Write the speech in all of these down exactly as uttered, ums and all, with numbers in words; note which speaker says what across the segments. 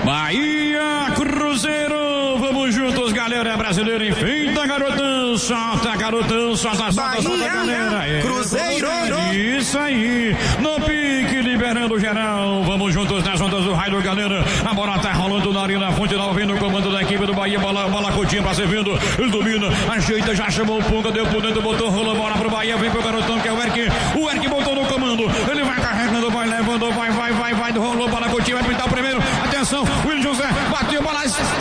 Speaker 1: Bahia, Cruzeiro, vamos juntos, galera brasileira, enfim, tá garotão, solta garotão, solta, solta, solta, galera. É,
Speaker 2: Cruzeiro,
Speaker 1: isso aí, no pique, liberando geral, vamos juntos nas ondas do raio, galera. A bola tá rolando na arena, Fonte Nova, vem no comando da equipe do Bahia, bola, bola curtinha pra servindo, ele domina, ajeita, já chamou o Punga, deu por dentro, botou, rola, bola pro Bahia, vem pro garotão que é o Eric, o Eric botou no comando, ele vai carregando, vai levando, vai, vai, vai, vai, rolou, bola curtinha, vai pintar o primeiro, atenção, William José, bateu, bola,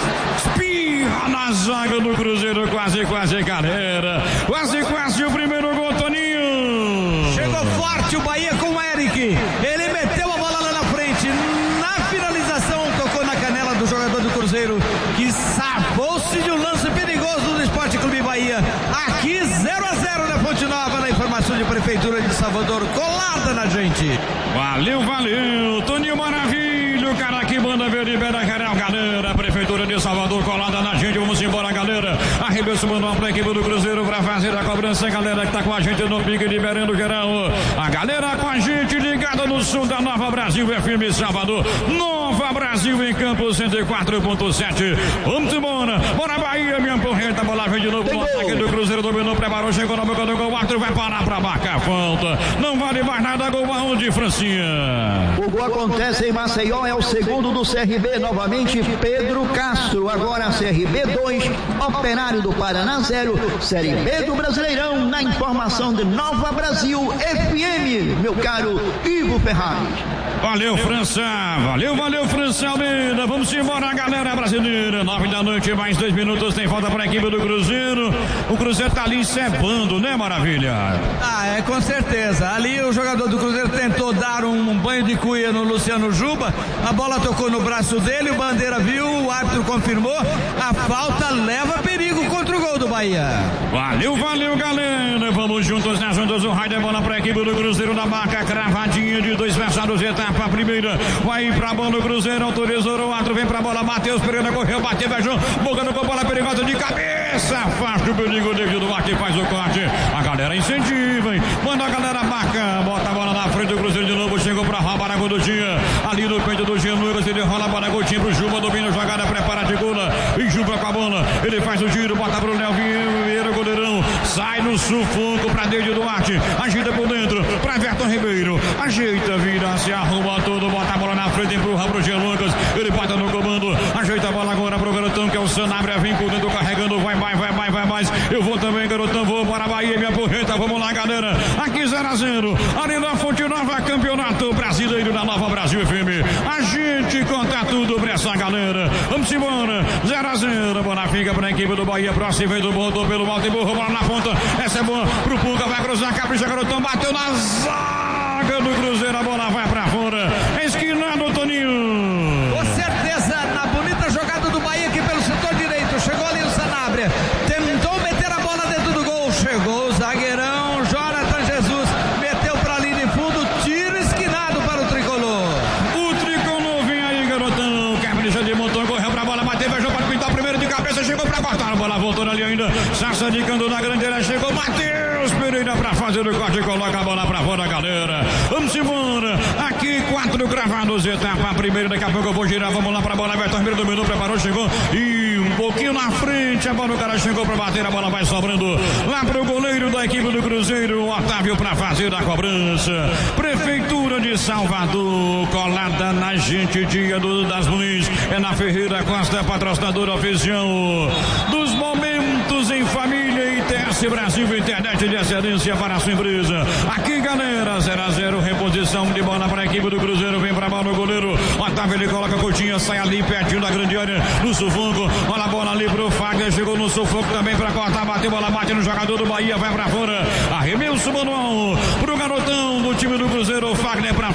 Speaker 1: espirra na zaga do Cruzeiro, quase, quase, galera, quase, quase o primeiro gol, Toninho.
Speaker 2: Chegou forte o Bahia com o Eric, ele meteu a bola lá na frente, na finalização tocou na canela do jogador do Cruzeiro, que salvou-se de um lance perigoso do Esporte Clube Bahia, aqui zero a zero na Fonte Nova, na informação de Prefeitura de Salvador, colada na gente.
Speaker 1: Valeu, valeu, Toninho Maravilha, o cara que manda ver, libera geral, galera, Prefeitura de Salvador, colada na gente, vamos embora, galera, arremesso manual pra equipe do Cruzeiro pra fazer a cobrança, galera que tá com a gente no pique, liberando geral, a galera com a gente ligada no som da Nova Brasil F M Salvador, Nova Brasil em campo cento e quatro ponto sete, vamos embora, bora Bahia, minha porreta, bola vem de novo no ataque do Cruzeiro, dominou, preparou, chegou na boca do gol, o Arthur vai parar pra marcar a falta, não vale mais nada, gol aonde, Francinha?
Speaker 3: O gol acontece em Maceió, é o segundo do C R B, novamente Pedro Castro, agora C R B dois, Operário do Paraná zero, Série B do Brasileirão, na informação de Nova Brasil F M, meu caro Ivo Ferraz.
Speaker 1: Valeu, França, valeu, valeu, França Almeida, vamos embora, galera brasileira, nove da noite, mais dois minutos, tem falta para a equipe do Cruzeiro, o Cruzeiro tá ali encebando, né, Maravilha?
Speaker 2: Ah, é, com certeza, ali o jogador do Cruzeiro tentou dar um banho de cuia no Luciano Juba, a bola tocou no braço dele, o Bandeira viu, o árbitro confirmou, a falta leva perigo contra o gol do Bahia.
Speaker 1: Valeu, valeu, galera, vamos juntos nas ondas do rádio, bola para a equipe do Cruzeiro na marca, cravadinha de dois versados, etapa a primeira, vai pra bola o Cruzeiro, autorizou o árbitro, vem pra bola, Matheus Pereira correu, bateu, beijou, bocando com bola perigosa de cabeça, afasta o perigo, David Duarte faz o corte, a galera incentiva, hein? Manda a galera marca, bota a bola na frente do Cruzeiro de novo, chegou pra roubar a Godinha, ali no peito do Jean Lucas, ele rola a bola, Godinha pro Juba, domina a jogada, prepara de gula, e Juba com a bola, ele faz o giro, bota pro Léo Vieira, goleirão, sai no sufoco pra David Duarte, agita por dentro, pra Everton Ribeiro, ajeita, vira, se arruma todo, bota a bola na frente, empurra pro Jean Lucas, ele bota no comando, ajeita a bola agora pro garotão, que é o Sanabria, vem por dentro, carregando, vai, vai, vai, vai, vai mais, eu vou também, garotão, vou para a Bahia, minha porreta, vamos lá, galera, aqui zero a zero, ali na Fonte Nova, campeonato brasileiro da Nova Brasil F M, a gente conta tudo pra essa galera, vamos embora, zero a zero, bola fica pra equipe do Bahia, próximo, vem do botou pelo alto, empurrou, bola na ponta, essa é boa, pro Punga, vai cruzar, capricha, garotão, bateu na zaga do Cruzeiro, a bola vai pra fora, esquinado, Toninho.
Speaker 2: Com certeza, na bonita jogada do Bahia aqui pelo setor direito, chegou ali o Sanabria, tentou meter a bola dentro do gol, chegou o zagueirão, Jonathan Jesus, meteu pra linha de fundo, tiro esquinado para o Tricolor.
Speaker 1: O Tricolor vem aí, garotão, capricha de montão, correu pra bola, bateu, beijou para pintar o primeiro de cabeça, chegou pra cortar, a bola voltou ali ainda, Sassa de Cando na grande área, chegou, Matheus Pereira pra fazer o corte, coloca a bola pra fora, galera, vamos embora, aqui quatro gravados, etapa primeira, daqui a pouco eu vou girar, vamos lá pra bola, Everton Ribeiro dominou, preparou, chegou, e um pouquinho na frente, a bola, o cara chegou pra bater, a bola vai sobrando, lá pro goleiro da equipe do Cruzeiro, Otávio pra fazer a cobrança, Prefeitura de Salvador, colada na gente, dia do, das Luiz, é na Ferreira Costa, patrocinadora oficial dos momentos em família, I T S Brasil, internet de excelência para a sua empresa, aqui galera, zero a zero, reposição de bola para a equipe do Cruzeiro, vem pra bola o goleiro, Otávio, ele coloca a Coutinho, sai ali pertinho da grande área, no sufoco, olha a bola ali pro Fagner, chegou no sufoco também pra cortar, bateu, bola bate no jogador do Bahia, vai pra fora, arremesso manual pro garotão do time do Cruzeiro, Fagner pra